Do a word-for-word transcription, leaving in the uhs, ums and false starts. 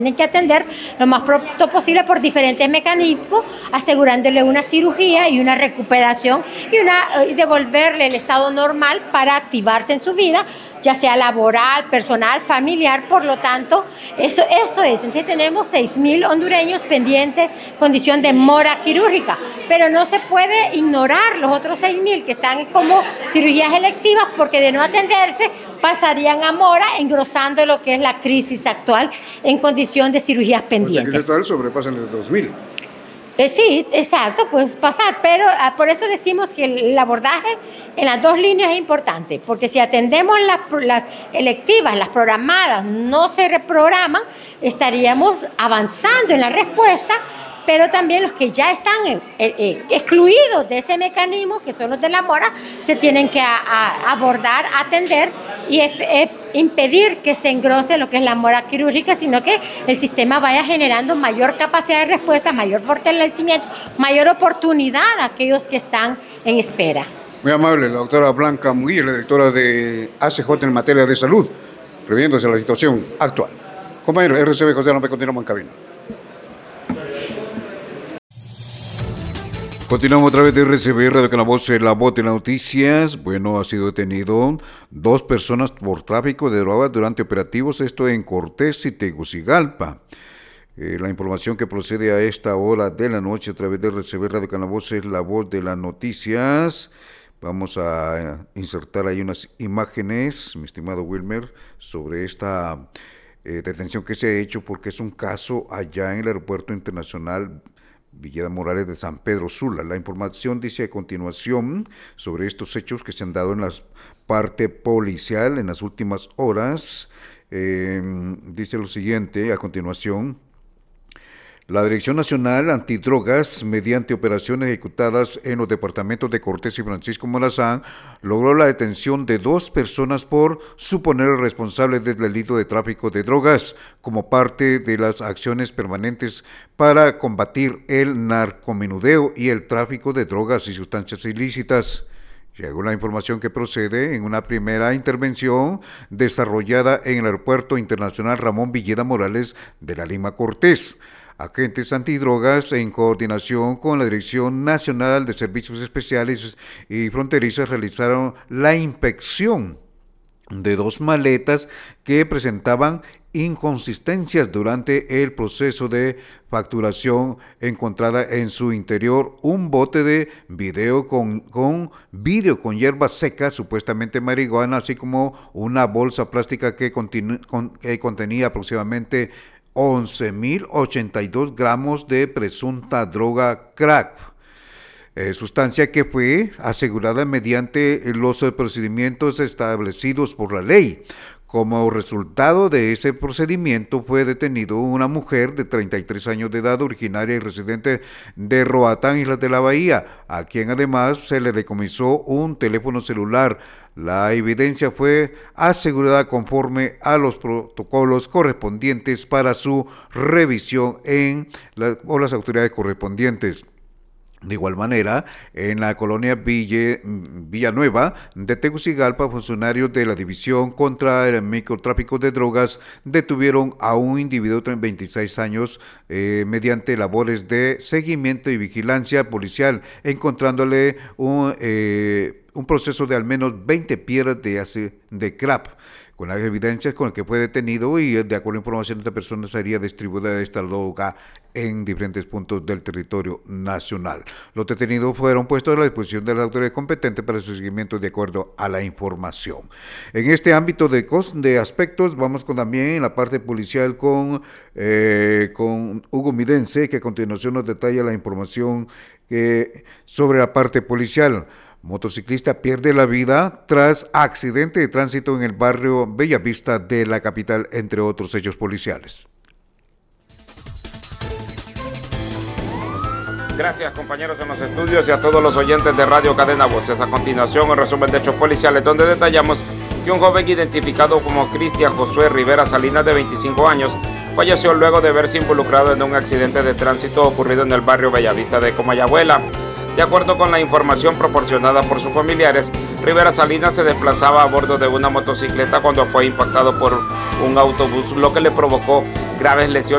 Tienen que atender lo más pronto posible por diferentes mecanismos, asegurándole una cirugía y una recuperación y, una, y devolverle el estado normal para activarse en su vida, ya sea laboral, personal, familiar. Por lo tanto, eso, eso es. Entonces tenemos seis mil hondureños pendientes, condición de mora quirúrgica, pero no se puede ignorar los otros seis mil que están como cirugías electivas, porque de no atenderse pasarían a mora, engrosando lo que es la crisis actual en condición de cirugías pendientes. O sea, que en total sobrepasan de dos mil. Eh, sí, exacto, pues pasar, pero ah, por eso decimos que el abordaje en las dos líneas es importante, porque si atendemos las, las electivas, las programadas, no se reprograman, estaríamos avanzando en la respuesta, pero también los que ya están eh, eh, excluidos de ese mecanismo, que son los de la mora, se tienen que a, a abordar, atender y es, eh, impedir que se engrose lo que es la mora quirúrgica, sino que el sistema vaya generando mayor capacidad de respuesta, mayor fortalecimiento, mayor oportunidad a aquellos que están en espera. Muy amable, la doctora Blanca Muguía, la directora de A C J en materia de salud, refiriéndose a la situación actual. Compañero, R C B José López, continuamos en cabina. Continuamos a través de R C B, Radio Canavoz, la voz de las noticias. Bueno, ha sido detenido dos personas por tráfico de drogas durante operativos, esto en Cortés y Tegucigalpa. Eh, la información que procede a esta hora de la noche a través de R C B, Radio Canavoz, es la voz de las noticias. Vamos a insertar ahí unas imágenes, mi estimado Wilmer, sobre esta eh, detención que se ha hecho, porque es un caso allá en el Aeropuerto Internacional Villeda Morales de San Pedro Sula. La información dice a continuación sobre estos hechos que se han dado en la parte policial en las últimas horas. Eh, dice lo siguiente a continuación: la Dirección Nacional Antidrogas, mediante operaciones ejecutadas en los departamentos de Cortés y Francisco Morazán, logró la detención de dos personas por suponer responsables del delito de tráfico de drogas, como parte de las acciones permanentes para combatir el narcomenudeo y el tráfico de drogas y sustancias ilícitas. Llegó la información que procede en una primera intervención desarrollada en el Aeropuerto Internacional Ramón Villeda Morales de la Lima Cortés. Agentes antidrogas, en coordinación con la Dirección Nacional de Servicios Especiales y Fronterizas, realizaron la inspección de dos maletas que presentaban inconsistencias durante el proceso de facturación. Encontrada en su interior un bote de video con, con vidrio con hierba seca, supuestamente marihuana, así como una bolsa plástica que, continu, con, que contenía aproximadamente once mil ochenta y dos gramos de presunta droga crack, eh, sustancia que fue asegurada mediante los procedimientos establecidos por la ley. Como resultado de ese procedimiento fue detenido una mujer de treinta y tres años de edad, originaria y residente de Roatán, Islas de la Bahía, a quien además se le decomisó un teléfono celular. La evidencia fue asegurada conforme a los protocolos correspondientes para su revisión en la, por las autoridades correspondientes. De igual manera, en la colonia Ville, Villanueva de Tegucigalpa, funcionarios de la División contra el Microtráfico de Drogas detuvieron a un individuo de veintiséis años eh, mediante labores de seguimiento y vigilancia policial, encontrándole un, eh, un proceso de al menos veinte piedras de, de crack. Con las evidencias con las que fue detenido y de acuerdo a información de esta persona sería distribuida esta droga en diferentes puntos del territorio nacional. Los detenidos fueron puestos a la disposición de las autoridades competentes para su seguimiento de acuerdo a la información. En este ámbito de, de aspectos, vamos con también en la parte policial con, eh, con Hugo Midense, que a continuación nos detalla la información que, sobre la parte policial. Motociclista pierde la vida tras accidente de tránsito en el barrio Bellavista de la capital, entre otros hechos policiales. Gracias, compañeros en los estudios y a todos los oyentes de Radio Cadena Voces. A continuación, un resumen de hechos policiales donde detallamos que un joven identificado como Cristian Josué Rivera Salinas, de veinticinco años, falleció luego de verse involucrado en un accidente de tránsito ocurrido en el barrio Bellavista de Comayagüela. De acuerdo con la información proporcionada por sus familiares, Rivera Salinas se desplazaba a bordo de una motocicleta cuando fue impactado por un autobús, lo que le provocó graves lesiones